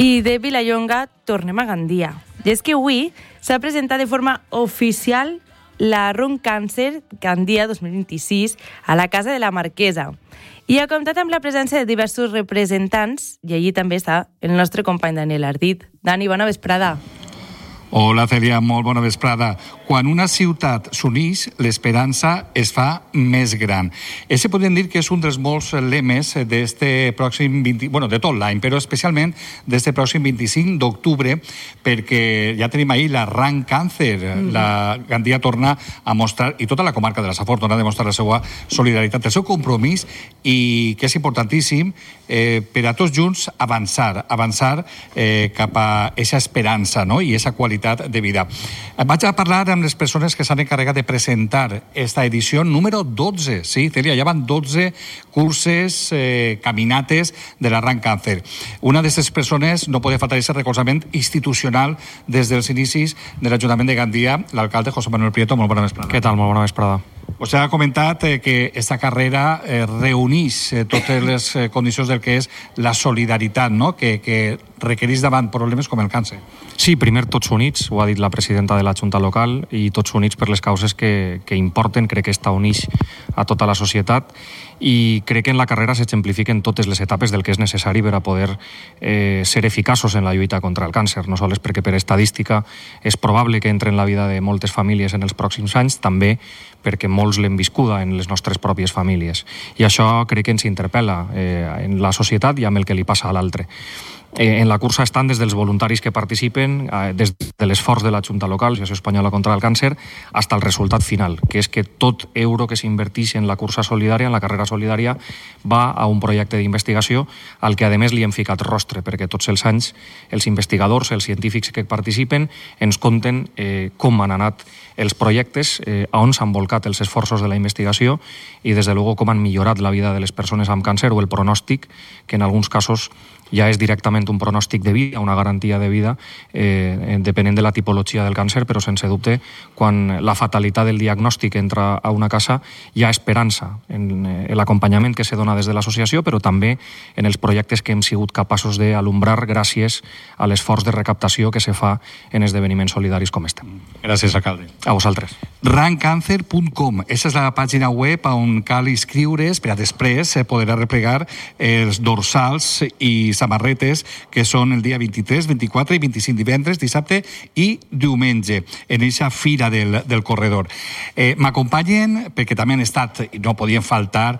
I de Vilallonga tornem a Gandia. I és que avui s'ha presentat de forma oficial la Run Càncer Gandia 2026 a la Casa de la Marquesa. I ha comptat amb la presència de diversos representants, i allí també està el nostre company Daniel Ardit. Dani, bona vesprada. Hola, Cèlia, molt bona vesprada. Quan una ciutat s'uneix, l'esperança es fa més gran. Ese podem dir que és un dels molts lemes d'este pròxim de tot l'any, però especialment d'este pròxim 25 d'octubre, perquè ja tenim ahir la Run Càncer. La Gandia torna a mostrar, i tota la comarca de la Safor torna a demostrar la seva solidaritat, el seu compromís, i que és importantíssim per a tots junts avançar cap a aquesta esperança, no? I aquesta qualitat de vida. Vaig a parlar amb les persones que s'han encarregat de presentar esta edició número 12. Sí, Cèlia, ja van 12 curses, caminates de la Run Càncer. Una d'aquestes persones no pot faltar aquest recolzament institucional des dels inicis de l'Ajuntament de Gandia, l'alcalde José Manuel Prieto. Molt bona vesprada. Què tal? Molt bona vesprada. Vostè ha comentat que aquesta carrera reuneix totes les condicions del que és la solidaritat, no? que requereix davant problemes com el càncer. Sí, primer tots units, ho ha dit la presidenta de la Junta Local, i tots units per les causes que importen. Crec que està unix a tota la societat, i crec que en la carrera s'exemplifiquen totes les etapes del que és necessari per a poder ser eficaços en la lluita contra el càncer, no sols perquè per estadística és probable que entre en la vida de moltes famílies en els pròxims anys, també perquè molts l'hem viscuda en les nostres pròpies famílies. I això crec que ens interpel·la en la societat i amb el que li passa a l'altre. En la cursa estan des dels voluntaris que participen, des de l'esforç de la Junta Local, Associació Espanyola contra el Càncer, fins al resultat final, que és que tot euro que s'inverteix en la cursa solidària, en la carrera solidària, va a un projecte d'investigació al que, a més, li hem ficat rostre, perquè tots els anys els investigadors, els científics que participen, ens conten com han anat els projectes, on s'han volcat els esforços de la investigació i, des de luego, com han millorat la vida de les persones amb càncer o el pronòstic, que en alguns casos ja és directament un pronòstic de vida, una garantia de vida, depenent de la tipologia del càncer, però sense dubte, quan la fatalitat del diagnòstic entra a una casa, hi ha esperança en l'acompanyament que se dona des de l'associació, però també en els projectes que hem sigut capaços d'alumbrar gràcies a l'esforç de recaptació que se fa en esdeveniments solidaris com este. Gràcies, alcalde. A vosaltres. Runcancer.com. Aquesta és la pàgina web on cal inscriure's per a després poder arreplegar els dorsals i samarretes que són el dia 23, 24 i 25, divendres, dissabte i diumenge, en aquesta fira del corredor. M'acompanyen, perquè també han estat, i no podien faltar,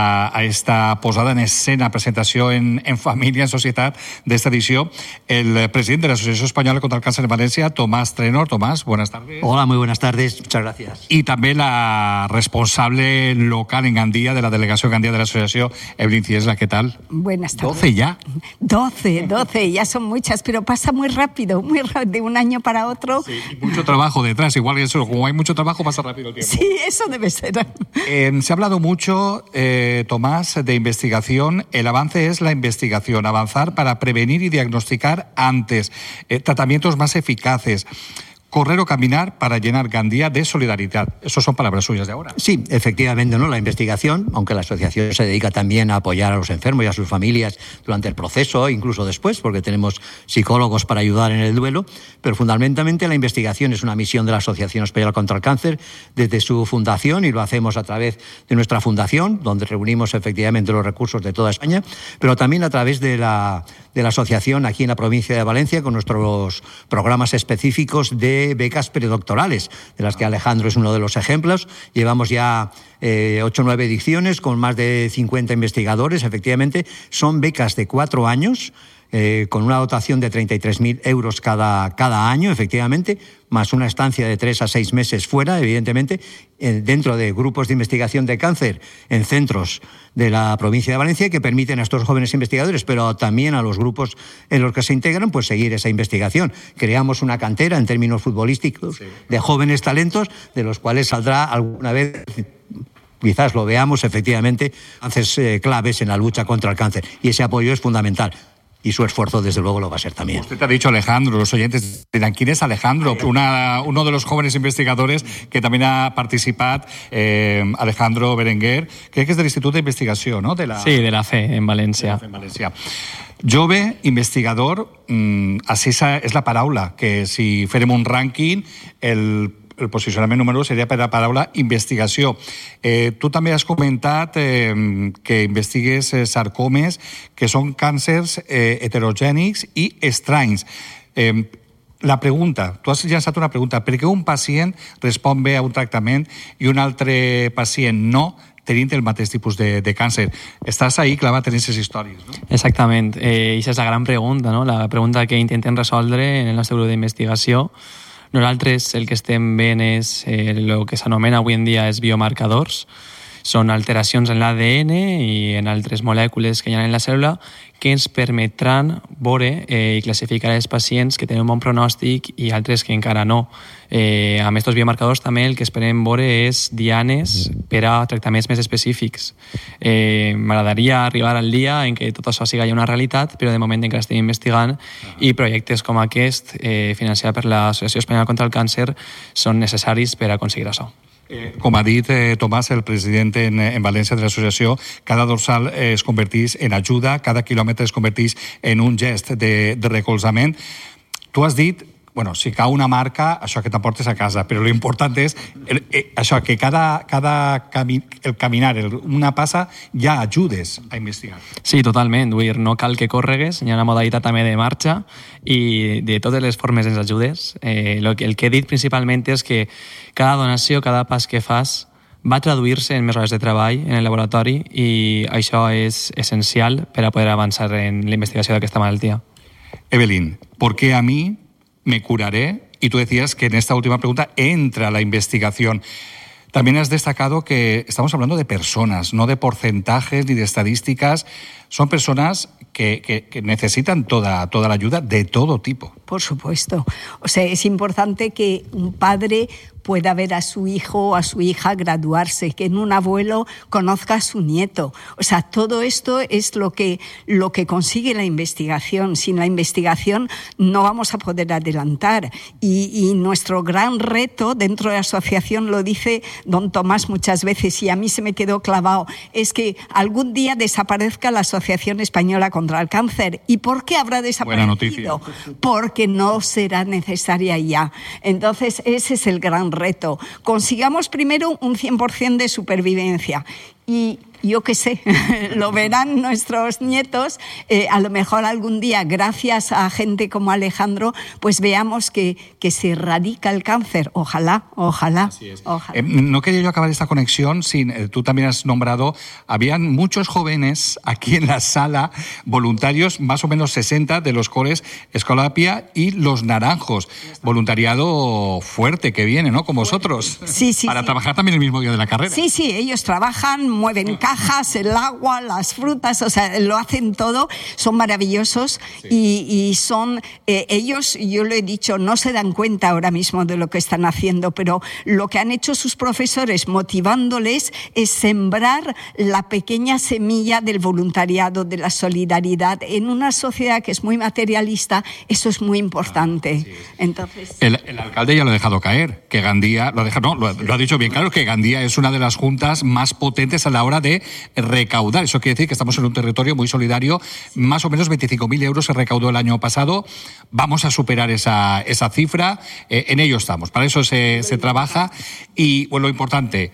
a esta posada en escena, presentació en família, en societat, d'esta edició, el president de l'Associació Espanyola contra el Càncer en València, Tomás Trenor. Tomás, buenas tardes. Hola, muy buenas tardes, muchas gracias. Y también la responsable local en Gandía, de la delegación Gandía de la Asociación, Evelyn Ciesla, ¿qué tal? Buenas tardes. 12 ya. 12, ya son muchas, pero pasa muy rápido, de un año para otro. Sí, y mucho trabajo detrás, igual que eso, como hay mucho trabajo pasa rápido el tiempo. Sí, eso debe ser. Se ha hablado mucho, Tomás, de investigación. El avance es la investigación, avanzar para prevenir y diagnosticar antes, tratamientos más eficaces. Correr o caminar para llenar Gandía de solidaridad. Esas son palabras suyas de ahora. Sí, efectivamente, ¿no? La investigación, aunque la asociación se dedica también a apoyar a los enfermos y a sus familias durante el proceso, incluso después, porque tenemos psicólogos para ayudar en el duelo, pero fundamentalmente la investigación es una misión de la Asociación Española contra el Cáncer desde su fundación, y lo hacemos a través de nuestra fundación, donde reunimos efectivamente los recursos de toda España, pero también a través de la asociación aquí en la provincia de Valencia, con nuestros programas específicos de becas predoctorales, de las que Alejandro es uno de los ejemplos. Llevamos ya 8 o 9 ediciones con más de 50 investigadores. Efectivamente, son becas de 4 años, con una dotación de 33.000 euros cada año, efectivamente, más una estancia de 3 a 6 meses fuera, evidentemente, dentro de grupos de investigación de cáncer en centros de la provincia de Valencia, que permiten a estos jóvenes investigadores, pero también a los grupos en los que se integran, pues seguir esa investigación. Creamos una cantera, en términos futbolísticos, de jóvenes talentos, de los cuales saldrá alguna vez, quizás lo veamos, efectivamente, avances claves en la lucha contra el cáncer. Y ese apoyo es fundamental. y su esfuerzo desde luego lo va a ser también. Usted te ha dicho Alejandro, los oyentes dirán, ¿quién es Alejandro? Uno de los jóvenes investigadores que también ha participado, Alejandro Berenguer, crec que és de l'Institut d'Investigació, no? Sí, de la FE, en València. Jove, investigador, així és la paraula, que si farem un rànquing, el posicionament número 1 seria per la paraula investigació. Tu també has comentat que investigues sarcomes, que són càncers heterogènics i estranys. La pregunta, tu has llançat una pregunta, per què un pacient respon bé a un tractament i un altre pacient no, tenint el mateix tipus de càncer? Estàs ahí clavat en aquestes històries, no? Exactament, i aquesta és la gran pregunta, no? La pregunta que intentem resoldre en el nostre grup d'investigació. Nosaltres el que estem veient és el que s'anomena avui en dia els biomarcadors. Són alteracions en l'ADN i en altres molècules que hi ha en la cèl·lula que ens permetran veure i classificar els pacients que tenen un bon pronòstic i altres que encara no. Amb aquests biomarcadors també el que esperem veure és dianes per a tractaments més específics. M'agradaria arribar al dia en què tot això sigui ja una realitat, però de moment encara estem investigant i projectes com aquest, financiat per l'Associació Espanyola contra el Càncer, són necessaris per aconseguir això. Com ha dit Tomàs, el president en València de l'associació, cada dorsal es converteix en ajuda, cada quilòmetre es converteix en un gest de recolzament. Tu has dit, bueno, si cau una marca, això que t'emportes a casa, però l'important és això, que el caminar, una passa, ja ajudes a investigar. Sí, totalment. No cal que córregues, hi ha una modalitat també de marxa i de totes les formes ens ajudes. El que he dit principalment és que cada donació, cada pas que fas va traduir-se en més hores de treball en el laboratori i això és essencial per a poder avançar en la investigació d'aquesta malaltia. Evelyn, ¿por qué a mí me curaré? Y tú decías que en esta última pregunta entra la investigación. También has destacado que estamos hablando de personas, no de porcentajes ni de estadísticas. Son personas que necesitan toda la ayuda de todo tipo. Por supuesto. O sea, es importante que un padre pueda ver a su hijo o a su hija graduarse, que un abuelo conozca a su nieto. O sea, todo esto es lo que consigue la investigación. Sin la investigación no vamos a poder adelantar. Y nuestro gran reto dentro de la asociación, lo dice don Tomás muchas veces y a mí se me quedó clavado, es que algún día desaparezca la Asociación Española contra el Cáncer. ¿Y por qué habrá desaparecido? Buena noticia. Porque no será necesaria ya. Entonces, ese es el gran reto. Consigamos primero un 100% de supervivencia y yo qué sé, lo verán nuestros nietos, a lo mejor algún día, gracias a gente como Alejandro, pues veamos que se erradica el cáncer. Ojalá. Así es. Ojalá. No quería yo acabar esta conexión sin, tú también has nombrado, habían muchos jóvenes aquí en la sala, voluntarios, más o menos 60, de los coles Escolapia y Los Naranjos. Voluntariado fuerte que viene, ¿no? Como vosotros. Sí. Para trabajar también el mismo día de la carrera. Sí, ellos trabajan, mueven cajas, el agua, las frutas, o sea, lo hacen todo, son maravillosos y son, ellos, yo lo he dicho, no se dan cuenta ahora mismo de lo que están haciendo, pero lo que han hecho sus profesores motivándoles es sembrar la pequeña semilla del voluntariado, de la solidaridad. En una sociedad que es muy materialista, eso es muy importante. Entonces, el alcalde ya lo ha dejado caer, que Gandía, lo ha dicho bien claro, que Gandía es una de las juntas más potentes a la hora de recaudar. Eso quiere decir que estamos en un territorio muy solidario. Más o menos 25.000 euros se recaudó el año pasado. Vamos a superar esa cifra. En ello estamos. Para eso se trabaja. Y bueno, lo importante,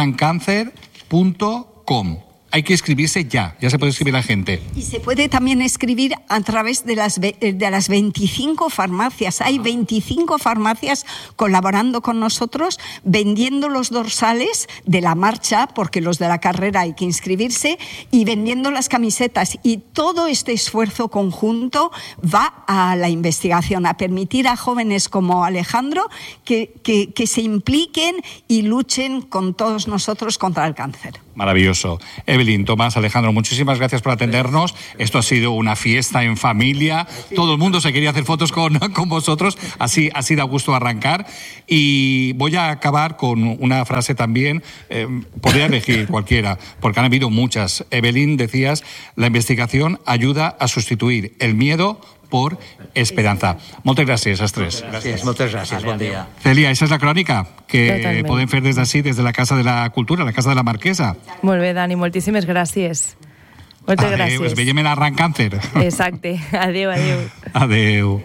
rancancer.com. Hay que inscribirse ya se puede inscribir la gente. Y se puede también inscribir a través de las 25 farmacias. Hay 25 farmacias colaborando con nosotros, vendiendo los dorsales de la marcha, porque los de la carrera hay que inscribirse, y vendiendo las camisetas. Y todo este esfuerzo conjunto va a la investigación, a permitir a jóvenes como Alejandro que se impliquen y luchen con todos nosotros contra el cáncer. Maravilloso. Evelyn, Tomás, Alejandro, muchísimas gracias por atendernos. Esto ha sido una fiesta en familia. Todo el mundo se quería hacer fotos con vosotros. Así da gusto arrancar. Y voy a acabar con una frase también. Podría elegir cualquiera, porque han habido muchas. Evelyn, decías, la investigación ayuda a sustituir el miedo por esperanza. Moltes gràcies, als tres. Gràcies, moltes gràcies, bon dia. Celia, esa és la crònica que Totalment. podem fer des d'ací, des de la Casa de la Cultura, la Casa de la Marquesa. Molt bé, Dani, moltíssimes gràcies. Moltes Adéu, gràcies. es veiem en Arran Càncer. Exacte. Adéu, adéu. Adéu.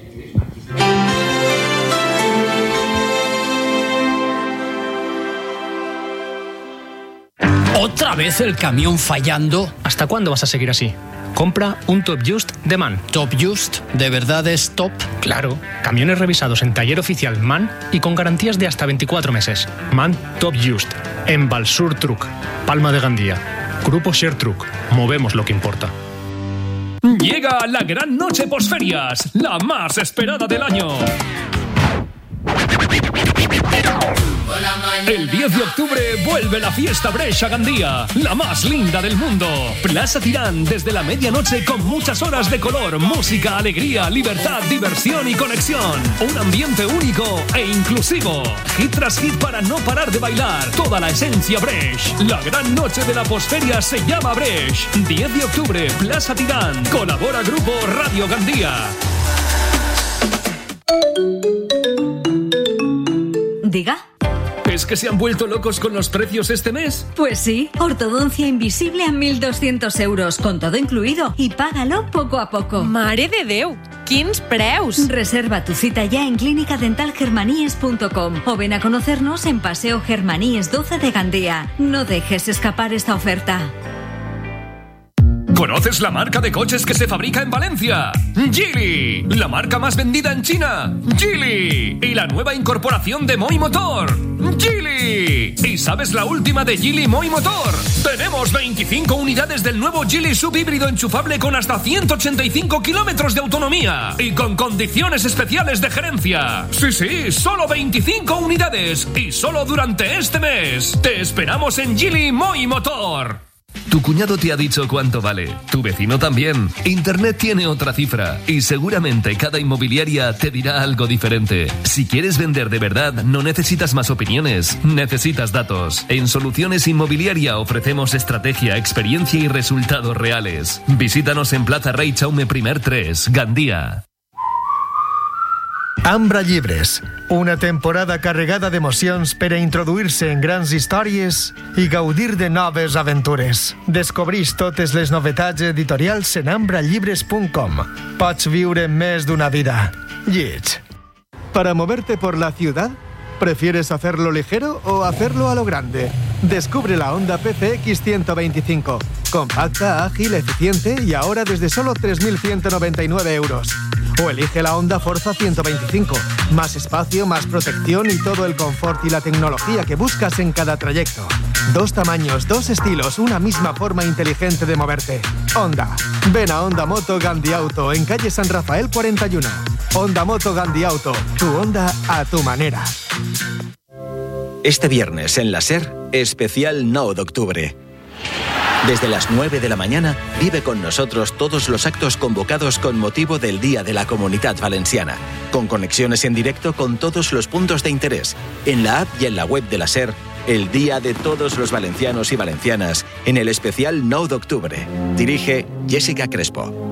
¿Otra vez el camión fallando? ¿Hasta cuándo vas a seguir así? Compra un Top Just de MAN. ¿Top Just? ¿De verdad es top? Claro, camiones revisados en taller oficial MAN y con garantías de hasta 24 meses. MAN Top Just, en Balsur Truck, Palma de Gandía. Grupo Share Truck, movemos lo que importa. Llega la gran noche posferias, la más esperada del año. El 10 de octubre vuelve la fiesta Bresh a Gandía, la más linda del mundo. Plaza Tirán, desde la medianoche con muchas horas de color, música, alegría, libertad, diversión y conexión. Un ambiente único e inclusivo. Hit tras hit para no parar de bailar. Toda la esencia Bresh. La gran noche de la posferia se llama Bresh. 10 de octubre, Plaza Tirán. Colabora Grupo Radio Gandía. Diga. ¿Es que se han vuelto locos con los precios este mes? Pues sí, ortodoncia invisible a 1.200 euros, con todo incluido, y págalo poco a poco. Mare de Déu, quins preus! Reserva tu cita ya en clínicadentalgermaníes.com o ven a conocernos en Paseo Germaníes 12 de Gandía. No dejes escapar esta oferta. ¿Conoces la marca de coches que se fabrica en Valencia? Geely. La marca más vendida en China. Geely. Y la nueva incorporación de Moi Motor. Geely. ¿Y sabes la última de Geely Moi Motor? Tenemos 25 unidades del nuevo Geely subhíbrido enchufable con hasta 185 kilómetros de autonomía y con condiciones especiales de gerencia. Sí, solo 25 unidades y solo durante este mes. Te esperamos en Geely Moi Motor. Tu cuñado te ha dicho cuánto vale, tu vecino también. Internet tiene otra cifra y seguramente cada inmobiliaria te dirá algo diferente. Si quieres vender de verdad, no necesitas más opiniones, necesitas datos. En Soluciones Inmobiliaria ofrecemos estrategia, experiencia y resultados reales. Visítanos en Plaza Rei Jaume I 3, Gandía. Ambra Llibres, una temporada carregada d'emocions per a introduir-se en grans històries i gaudir de noves aventures. Descobreix totes les novetats editorials en ambrallibres.com. Pots viure més d'una vida. Lleig. Para moverte por la ciudad, ¿prefieres hacerlo ligero o hacerlo a lo grande? Descubre la Honda PCX 125. Compacta, ágil, eficiente y ahora desde solo 3.199 euros. O elige la Honda Forza 125. Más espacio, más protección y todo el confort y la tecnología que buscas en cada trayecto. 2 tamaños, 2 estilos, una misma forma inteligente de moverte. Honda. Ven a Honda Moto Gandhi Auto en calle San Rafael 41. Honda Moto Gandhi Auto. Tu Honda a tu manera. Este viernes en la SER, especial 9 de octubre. Desde las 9 de la mañana, vive con nosotros todos los actos convocados con motivo del Día de la Comunitat Valenciana, con conexiones en directo con todos los puntos de interés, en la app y en la web de la SER, el Día de todos los valencianos y valencianas, en el especial 9 de octubre. Dirige Jessica Crespo.